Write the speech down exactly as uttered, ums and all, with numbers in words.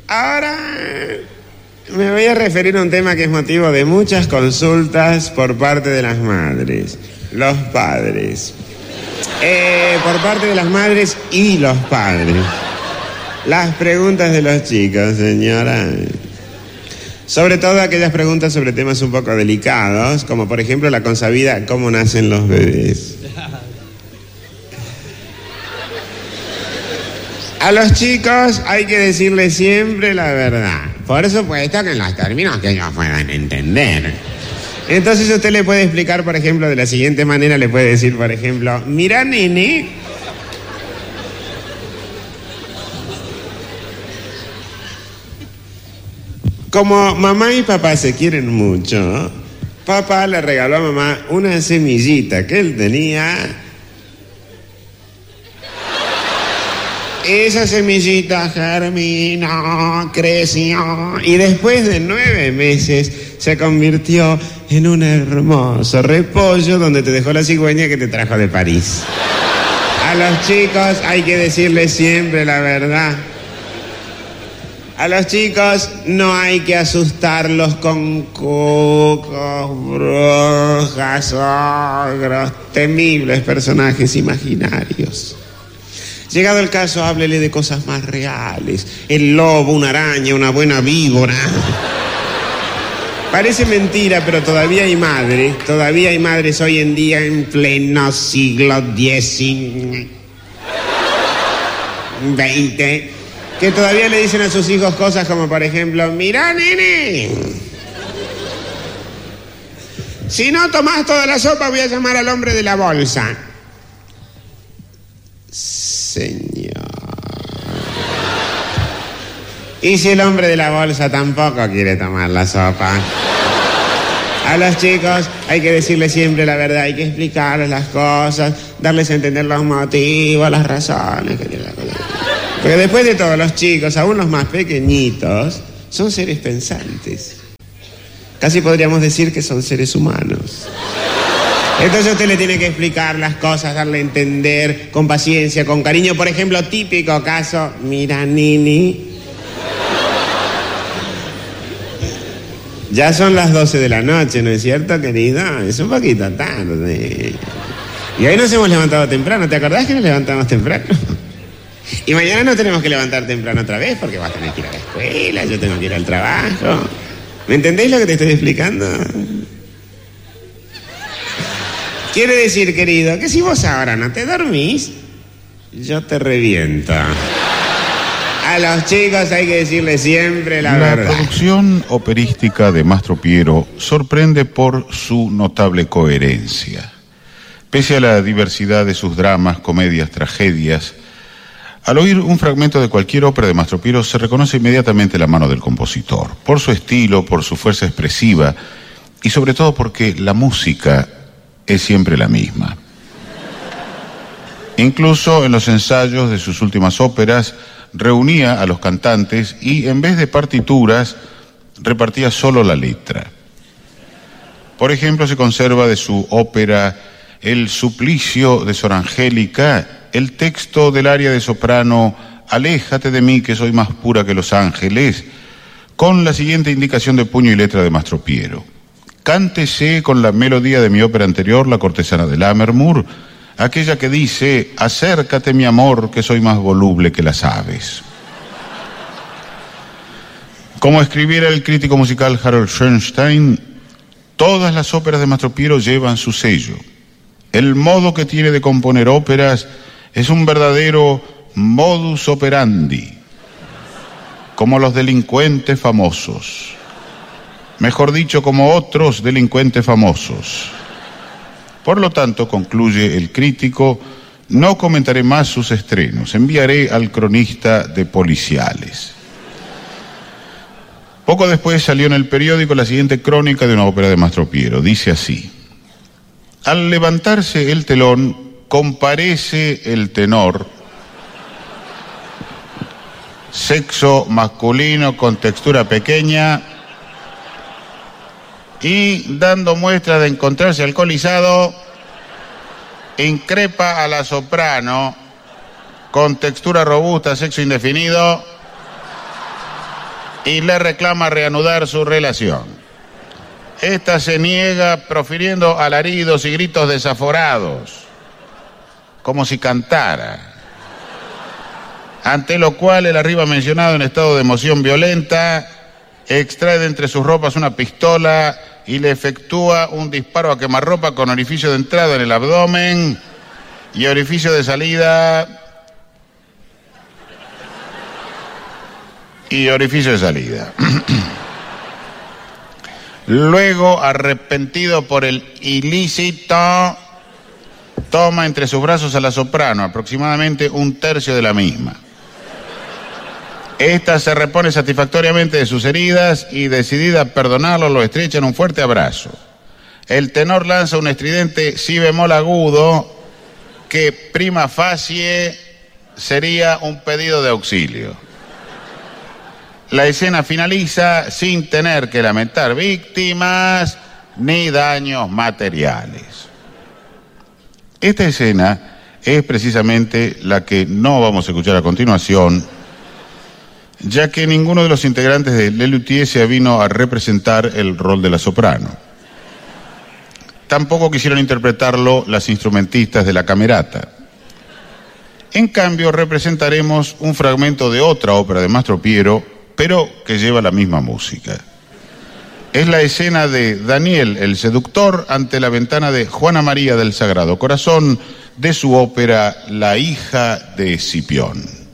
Ahora me voy a referir a un tema que es motivo de muchas consultas por parte de las madres, los padres. Eh, por parte de las madres y los padres. Las preguntas de los chicos, señora. Sobre todo aquellas preguntas sobre temas un poco delicados, como por ejemplo la consabida ¿cómo nacen los bebés? A los chicos hay que decirles siempre la verdad. Por supuesto que en los términos que ellos puedan entender. Entonces usted le puede explicar, por ejemplo, de la siguiente manera, le puede decir, por ejemplo, mira, nene, como mamá y papá se quieren mucho, papá le regaló a mamá una semillita que él tenía. Esa semillita germinó, creció y después de nueve meses se convirtió en un hermoso repollo donde te dejó la cigüeña que te trajo de París. A los chicos hay que decirles siempre la verdad. A los chicos no hay que asustarlos con cucos, brujas, ogros, temibles personajes imaginarios. Llegado el caso, háblele de cosas más reales. El lobo, una araña, una buena víbora. Parece mentira, pero todavía hay madres, todavía hay madres hoy en día en pleno siglo diecinueve, veinte, que todavía le dicen a sus hijos cosas como, por ejemplo, mirá, nene, si no tomás toda la sopa voy a llamar al hombre de la bolsa. Señor. Y si el hombre de la bolsa tampoco quiere tomar la sopa. A los chicos hay que decirles siempre la verdad, hay que explicarles las cosas, darles a entender los motivos, las razones. Porque después de todo, los chicos, aún los más pequeñitos, son seres pensantes. Casi podríamos decir que son seres humanos. Entonces usted le tiene que explicar las cosas, darle a entender con paciencia, con cariño. Por ejemplo, típico caso, mira, Nini, ya son las doce de la noche, ¿no es cierto, querida? Es un poquito tarde. Y hoy nos hemos levantado temprano, ¿te acordás que nos levantamos temprano? Y mañana nos tenemos que levantar temprano otra vez porque vas a tener que ir a la escuela, yo tengo que ir al trabajo. ¿Me entendéis lo que te estoy explicando? Quiere decir, querido, que si vos ahora no te dormís, yo te reviento. A los chicos hay que decirles siempre la, la verdad. La producción operística de Mastro Piero sorprende por su notable coherencia. Pese a la diversidad de sus dramas, comedias, tragedias, al oír un fragmento de cualquier ópera de Mastro Piero se reconoce inmediatamente la mano del compositor, por su estilo, por su fuerza expresiva y sobre todo porque la música es siempre la misma. Incluso en los ensayos de sus últimas óperas reunía a los cantantes y en vez de partituras repartía solo la letra. Por ejemplo, se conserva de su ópera El suplicio de Sor Angélica el texto del aria de soprano Aléjate de mí que soy más pura que los ángeles, con la siguiente indicación de puño y letra de Mastro Piero: cántese con la melodía de mi ópera anterior, La cortesana de Lammermoor, aquella que dice: acércate mi amor que soy más voluble que las aves. Como escribiera el crítico musical Harold Schoenstein, todas las óperas de Mastro Piero llevan su sello. El modo que tiene de componer óperas es un verdadero modus operandi, como los delincuentes famosos. Mejor dicho, como otros delincuentes famosos. Por lo tanto, concluye el crítico, no comentaré más sus estrenos, enviaré al cronista de policiales. Poco después salió en el periódico la siguiente crónica de una ópera de Mastro Piero. Dice así: al levantarse el telón, comparece el tenor, sexo masculino con textura pequeña, y dando muestras de encontrarse alcoholizado, increpa a la soprano con textura robusta, sexo indefinido, y le reclama reanudar su relación. Esta se niega profiriendo alaridos y gritos desaforados, como si cantara. Ante lo cual el arriba mencionado, en estado de emoción violenta, extrae de entre sus ropas una pistola y le efectúa un disparo a quemarropa con orificio de entrada en el abdomen y orificio de salida y orificio de salida. Luego, arrepentido por el ilícito, toma entre sus brazos a la soprano, aproximadamente un tercio de la misma. Esta se repone satisfactoriamente de sus heridas y, decidida a perdonarlo, lo estrecha en un fuerte abrazo. El tenor lanza un estridente si bemol agudo que prima facie sería un pedido de auxilio. La escena finaliza sin tener que lamentar víctimas ni daños materiales. Esta escena es precisamente la que no vamos a escuchar a continuación, ya que ninguno de los integrantes de Lelutier se vino a representar el rol de la soprano. Tampoco quisieron interpretarlo las instrumentistas de la Camerata. En cambio, representaremos un fragmento de otra ópera de Mastro Piero, pero que lleva la misma música. Es la escena de Daniel el Seductor ante la ventana de Juana María del Sagrado Corazón de su ópera La hija de Escipión.